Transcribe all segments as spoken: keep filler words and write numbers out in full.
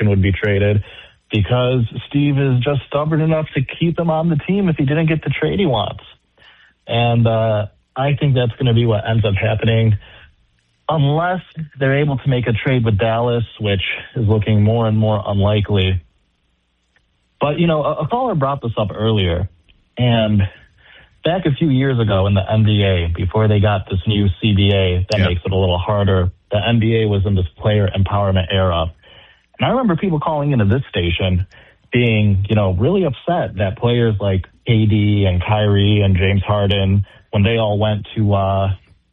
Larkin would be traded because Steve is just stubborn enough to keep him on the team if he didn't get the trade he wants. And uh, I think that's going to be what ends up happening unless they're able to make a trade with Dallas, which is looking more and more unlikely. But, you know, a, a caller brought this up earlier, and back a few years ago in the N B A, before they got this new C B A that yeah. makes it a little harder, the N B A was in this player empowerment era. And I remember people calling into this station being, you know, really upset that players like A D and Kyrie and James Harden, when they all went to uh,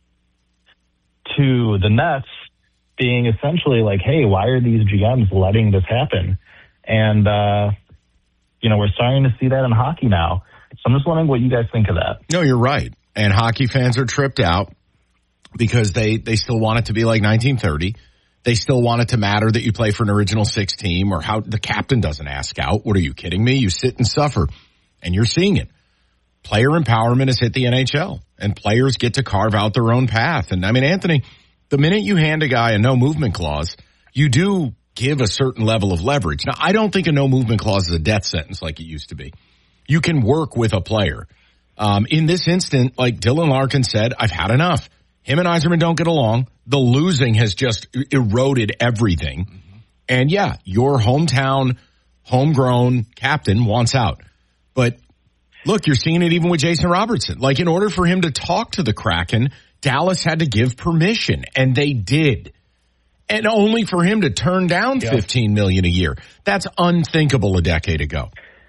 to the Nets, being essentially like, hey, why are these G Ms letting this happen? And, uh, you know, we're starting to see that in hockey now. So I'm just wondering what you guys think of that. No, you're right. And hockey fans are tripped out because they, they still want it to be like nineteen thirty. They still want it to matter that you play for an original six team or how the captain doesn't ask out. What are you kidding me? You sit and suffer, and you're seeing it. Player empowerment has hit the N H L, and players get to carve out their own path. And I mean, Anthony, the minute you hand a guy a no movement clause, you do give a certain level of leverage. Now, I don't think a no movement clause is a death sentence like it used to be. You can work with a player. Um, in this instant, like Dylan Larkin said, I've had enough. Him and Yzerman don't get along. The losing has just eroded everything. Mm-hmm. And yeah, your hometown, homegrown captain wants out. But look, you're seeing it even with Jason Robertson. Like, in order for him to talk to the Kraken, Dallas had to give permission, and they did. And only for him to turn down yep. fifteen million dollars a year. That's unthinkable a decade ago.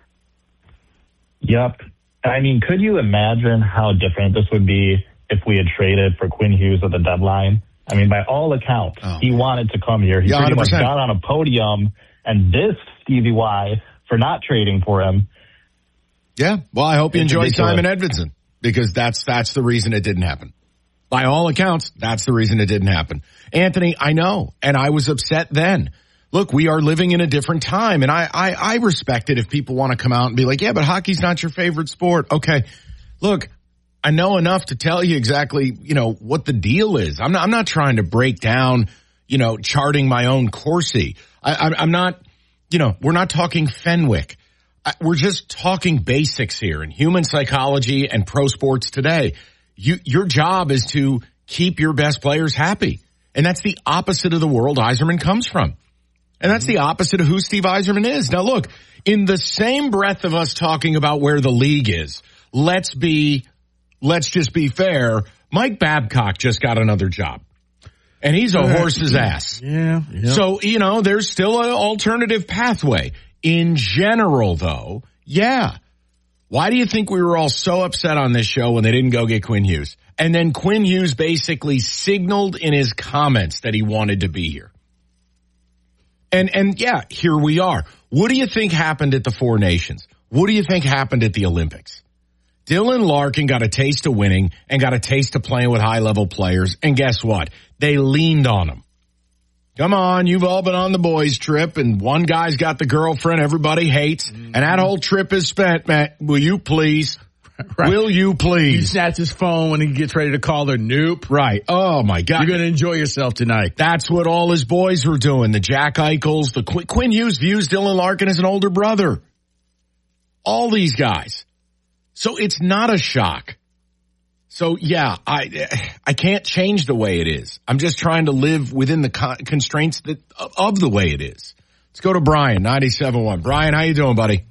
Yep. I mean, could you imagine how different this would be if we had traded for Quinn Hughes at the deadline? I mean, by all accounts, oh, he wanted to come here. He yeah, pretty one hundred percent much got on a podium and dissed Stevie Y for not trading for him. Yeah, well, I hope you it's enjoy ridiculous. Simon Edvinsson, because that's that's the reason it didn't happen. By all accounts, that's the reason it didn't happen. Anthony, I know, and I was upset then. Look, we are living in a different time, and I, I, I respect it if people want to come out and be like, yeah, but hockey's not your favorite sport. Okay, look, I know enough to tell you exactly, you know, what the deal is. I'm not, I'm not trying to break down, you know, charting my own Corsi. I, I'm, I'm not, you know, we're not talking Fenwick. I, we're just talking basics here in human psychology and pro sports today. You, your job is to keep your best players happy. And that's the opposite of the world Yzerman comes from. And that's the opposite of who Steve Yzerman is. Now, look, in the same breath of us talking about where the league is, let's be, let's just be fair. Mike Babcock just got another job. And he's a horse's ass. Yeah. Yep. So, you know, there's still an alternative pathway. In general, though, yeah. Why do you think we were all so upset on this show when they didn't go get Quinn Hughes? And then Quinn Hughes basically signaled in his comments that he wanted to be here. And, and yeah, here we are. What do you think happened at the Four Nations? What do you think happened at the Olympics? Dylan Larkin got a taste of winning and got a taste of playing with high-level players. And guess what? They leaned on him. Come on, you've all been on the boys' trip, and one guy's got the girlfriend everybody hates, mm-hmm. and that whole trip is spent, Matt. Will you please? Right. Will you please? He snatches his phone when he gets ready to call her. Nope. Right. Oh, my God. You're going to enjoy yourself tonight. That's what all his boys were doing. The Jack Eichels, the Qu- Quinn Hughes views Dylan Larkin as an older brother. All these guys. So it's not a shock. So, yeah, I I can't change the way it is. I'm just trying to live within the con- constraints that of the way it is. Let's go to Brian, ninety-seven point one. Brian, how you doing, buddy?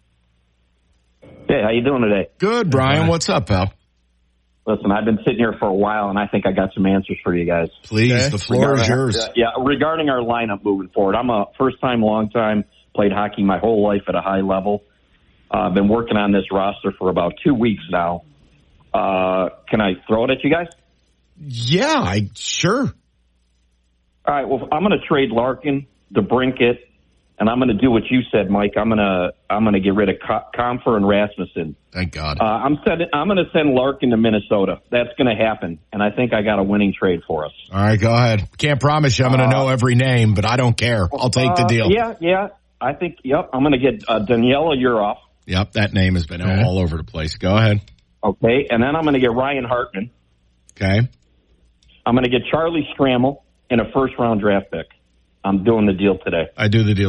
Hey, how you doing today? Good, Brian. What's up, pal? Listen, I've been sitting here for a while, and I think I got some answers for you guys. Please, okay. The floor regarding, is yours. Uh, yeah, regarding our lineup moving forward, I'm a first-time, long-time, played hockey my whole life at a high level. I've uh, been working on this roster for about two weeks now. Uh, can I throw it at you guys? Yeah, I sure. All right, well, I'm going to trade Larkin, DeBrincat, and I'm going to do what you said, Mike. I'm going to I'm going to get rid of Compher and Rasmussen. Thank God. Uh, I'm sending, I'm going to send Larkin to Minnesota. That's going to happen, and I think I got a winning trade for us. All right, go ahead. Can't promise you I'm going to uh, know every name, but I don't care. I'll take the deal. Uh, yeah, yeah. I think, yep, I'm going to get uh, Daniela Yuroff. Yep, that name has been okay. all over the place. Go ahead. Okay, and then I'm going to get Ryan Hartman. Okay. I'm going to get Charlie Stramel and a first-round draft pick. I'm doing the deal today. I do the deal.